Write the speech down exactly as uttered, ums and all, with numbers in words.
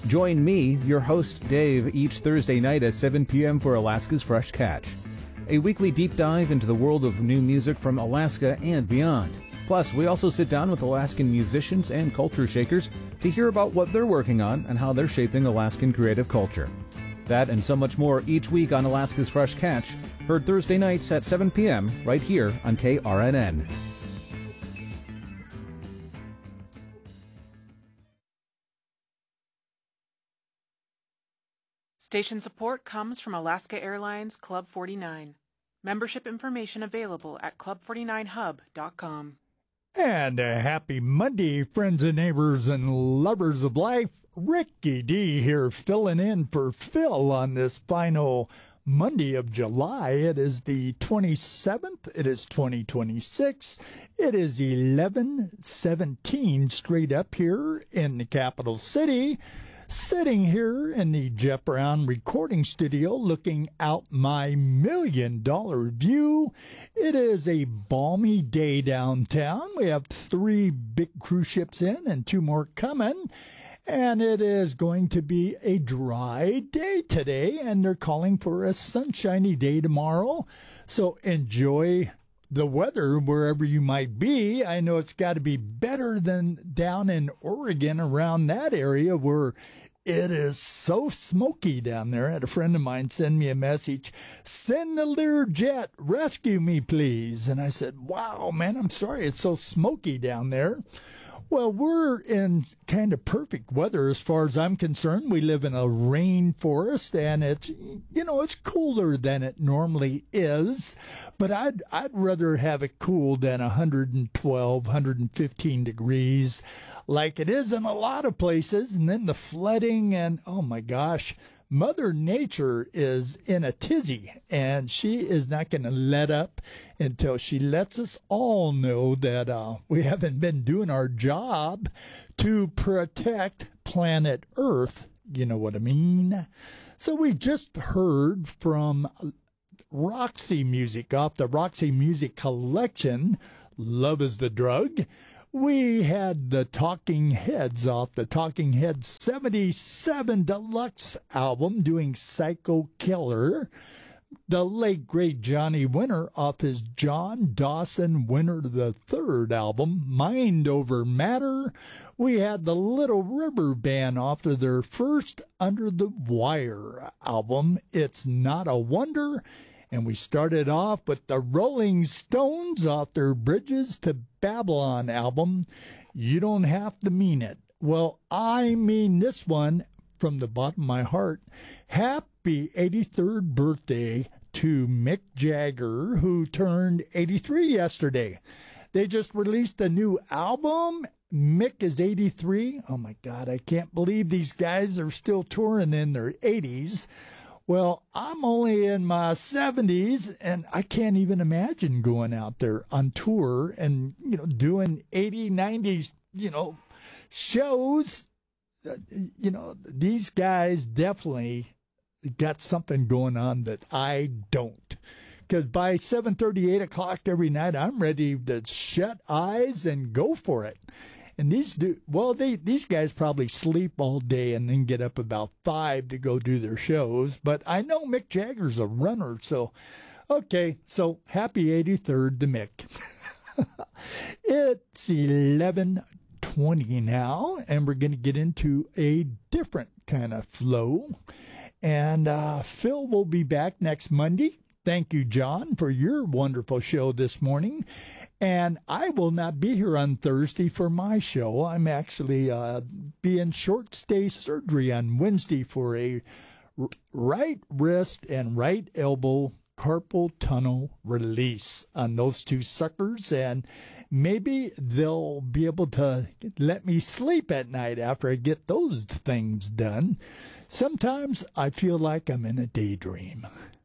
Join me, your host Dave, each Thursday night at seven p.m. for Alaska's Fresh Catch, a weekly deep dive into the world of new music from Alaska and beyond. Plus, we also sit down with Alaskan musicians and culture shakers to hear about what they're working on and how they're shaping Alaskan creative culture. That and so much more each week on Alaska's Fresh Catch, heard Thursday nights at seven p.m. right here on K R N N. Station support comes from Alaska Airlines Club forty-nine. Membership information available at club forty-nine hub dot com. And a happy Monday, friends and neighbors and lovers of life. Ricky D here filling in for Phil on this final Monday of July. It is the twenty-seventh. It is twenty twenty-six. It is eleven seventeen straight up here in the capital city. Sitting here in the Jeff Brown recording studio looking out my million dollar view. It is a balmy day downtown. We have three big cruise ships in and two more coming. And it is going to be a dry day today, and they're calling for a sunshiny day tomorrow. So enjoy the weather wherever you might be. I know it's got to be better than down in Oregon around that area where it is so smoky down there. I had a friend of mine send me a message, send the Learjet, rescue me, please. And I said, wow, man, I'm sorry, it's so smoky down there. Well, we're in kind of perfect weather as far as I'm concerned. We live in a rainforest, and it's, you know, it's cooler than it normally is. But I'd I'd rather have it cool than one twelve, one fifteen degrees like it is in a lot of places. And then the flooding and, oh, my gosh, Mother Nature is in a tizzy, and she is not going to let up until she lets us all know that uh, we haven't been doing our job to protect planet Earth. You know what I mean? So we just heard from Roxy Music off the Roxy Music collection, Love is the Drug. We had the Talking Heads off the Talking Heads seventy-seven Deluxe album doing Psycho Killer. The late, great Johnny Winter off his John Dawson Winter the Third album, Mind Over Matter. We had the Little River Band off of their first Under the Wire album, It's Not a Wonder. And we started off with the Rolling Stones off their Bridges to Babylon album, You Don't Have to Mean It. Well, I mean this one from the bottom of my heart. Happy eighty-third birthday to Mick Jagger, who turned eighty-three yesterday. They just released a new album. Mick is eighty-three. Oh, my God, I can't believe these guys are still touring in their eighties. Well, I'm only in my seventies, and I can't even imagine going out there on tour and, you know, doing eighty, ninety, you know, shows. Uh, you know, these guys definitely got something going on that I don't. Because by seven thirty, eight o'clock every night, I'm ready to shut eyes and go for it. And these do well. They these guys probably sleep all day and then get up about five to go do their shows. But I know Mick Jagger's a runner, so okay. So happy eighty-third to Mick. It's eleven twenty now, and we're going to get into a different kind of flow. And uh, Phil will be back next Monday. Thank you, John, for your wonderful show this morning. And I will not be here on Thursday for my show. I'm actually uh, being short stay surgery on Wednesday for a r- right wrist and right elbow carpal tunnel release on those two suckers. And maybe they'll be able to let me sleep at night after I get those things done. Sometimes I feel like I'm in a daydream.